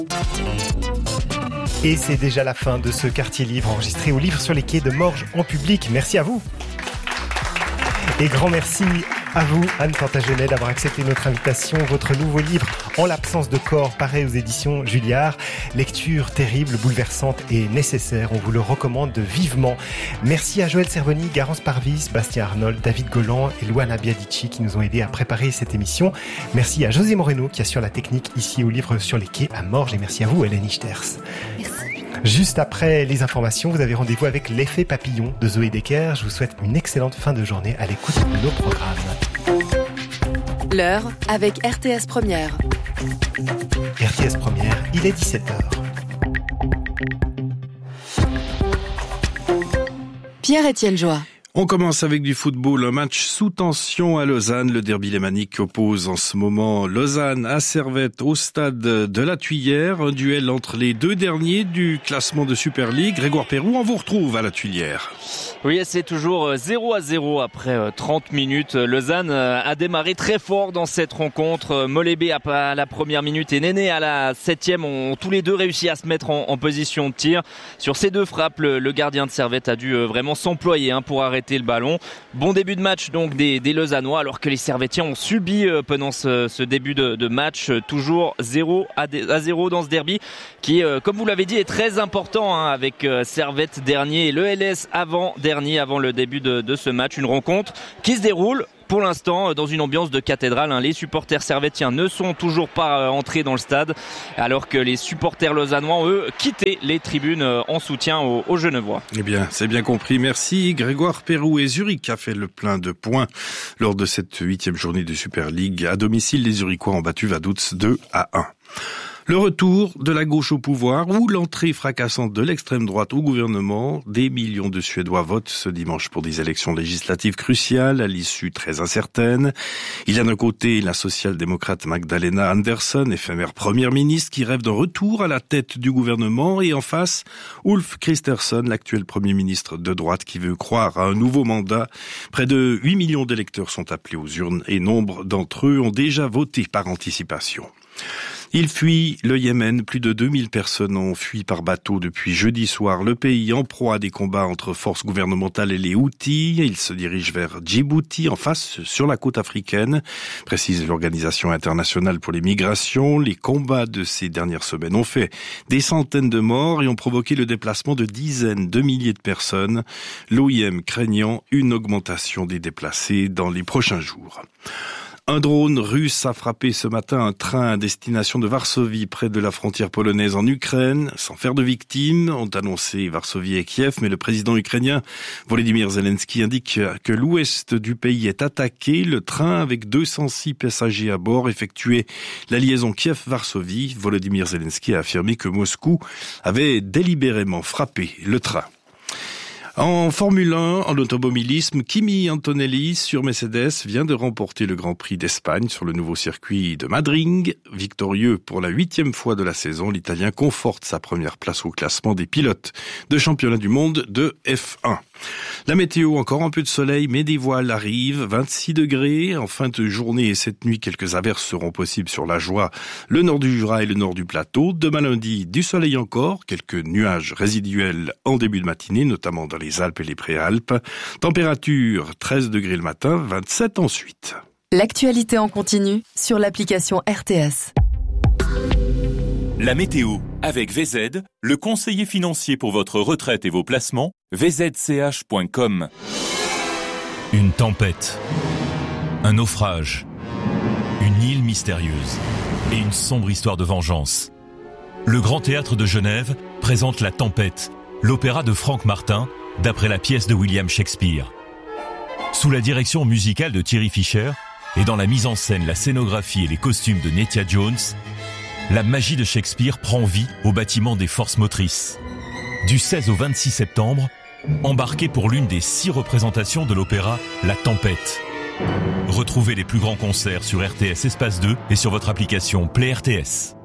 Et c'est déjà la fin de ce quartier livre enregistré au livre sur les quais de Morges en public. Merci à vous. Et grand merci à vous, Anne Plantagenet, d'avoir accepté notre invitation. Votre nouveau livre, En l'absence de corps, paraît aux éditions Julliard. Lecture terrible, bouleversante et nécessaire. On vous le recommande vivement. Merci à Joël Cervoni, Garance Parvis, Bastien Arnold, David Golan et Luana Biadici qui nous ont aidés à préparer cette émission. Merci à José Moreno qui assure la technique ici au livre sur les quais à Morges. Et merci à vous, Hélène Ichters. Merci. Juste après les informations, vous avez rendez-vous avec l'effet papillon de Zoé Decker. Je vous souhaite une excellente fin de journée à l'écoute de nos programmes. L'heure avec RTS Première. RTS Première, il est 17h. Pierre-Étienne Joie. On commence avec du football, un match sous tension à Lausanne. Le derby lémanique oppose en ce moment Lausanne à Servette au stade de la Tuilière. Un duel entre les deux derniers du classement de Super League. Grégoire Perroux, on vous retrouve à la Tuilière. Oui, c'est toujours 0-0 après 30 minutes. Lausanne a démarré très fort dans cette rencontre. Molébé à la première minute et Néné à la 7e ont tous les deux réussi à se mettre en position de tir. Sur ces deux frappes, le gardien de Servette a dû vraiment s'employer pour arrêter le ballon. Bon début de match donc des Lausannois, alors que les Servettiens ont subi pendant ce début de match. Toujours 0-0 dans ce derby qui, comme vous l'avez dit, est très important avec Servette dernier et le LS avant le début de ce match. Une rencontre qui se déroule pour l'instant dans une ambiance de cathédrale. Les supporters servettiens ne sont toujours pas entrés dans le stade, alors que les supporters lausannois ont, eux, quitté les tribunes en soutien aux Genevois. Eh bien, c'est bien compris. Merci. Grégoire Perroux. Et Zurich a fait le plein de points lors de cette 8e journée de Super League. À domicile, les Zurichois ont battu Vaduz 2-1. Le retour de la gauche au pouvoir ou l'entrée fracassante de l'extrême droite au gouvernement. Des millions de Suédois votent ce dimanche pour des élections législatives cruciales à l'issue très incertaine. Il y a d'un côté la social-démocrate Magdalena Andersson, éphémère première ministre, qui rêve d'un retour à la tête du gouvernement, et en face, Ulf Kristersson, l'actuel premier ministre de droite, qui veut croire à un nouveau mandat. Près de 8 millions d'électeurs sont appelés aux urnes et nombre d'entre eux ont déjà voté par anticipation. Il fuit le Yémen. Plus de 2000 personnes ont fui par bateau depuis jeudi soir. Le pays en proie à des combats entre forces gouvernementales et les Houthis. Il se dirige vers Djibouti, en face, sur la côte africaine, précise l'Organisation internationale pour les migrations. Les combats de ces dernières semaines ont fait des centaines de morts et ont provoqué le déplacement de dizaines de milliers de personnes. L'OIM craignant une augmentation des déplacés dans les prochains jours. Un drone russe a frappé ce matin un train à destination de Varsovie, près de la frontière polonaise en Ukraine, sans faire de victimes, ont annoncé Varsovie et Kiev, mais le président ukrainien Volodymyr Zelensky indique que l'ouest du pays est attaqué. Le train, avec 206 passagers à bord, effectuait la liaison Kiev-Varsovie. Volodymyr Zelensky a affirmé que Moscou avait délibérément frappé le train. En Formule 1, en automobilisme, Kimi Antonelli sur Mercedes vient de remporter le Grand Prix d'Espagne sur le nouveau circuit de Madrid. Victorieux pour la 8e fois de la saison, l'Italien conforte sa première place au classement des pilotes de championnat du monde de F1. La météo, encore un peu de soleil, mais des voiles arrivent, 26 degrés. En fin de journée et cette nuit, quelques averses seront possibles sur la Joie, le nord du Jura et le nord du plateau. Demain lundi, du soleil encore, quelques nuages résiduels en début de matinée, notamment dans les Alpes et les Préalpes. Température 13 degrés le matin, 27 ensuite. L'actualité en continu sur l'application RTS. La météo avec VZ, le conseiller financier pour votre retraite et vos placements, vzch.com. Une tempête, un naufrage, une île mystérieuse et une sombre histoire de vengeance. Le Grand Théâtre de Genève présente La Tempête, l'opéra de Frank Martin, d'après la pièce de William Shakespeare. Sous la direction musicale de Thierry Fischer et dans la mise en scène, la scénographie et les costumes de Nettia Jones, la magie de Shakespeare prend vie au bâtiment des forces motrices. Du 16 au 26 septembre, embarquez pour l'une des 6 représentations de l'opéra La Tempête. Retrouvez les plus grands concerts sur RTS Espace 2 et sur votre application Play RTS.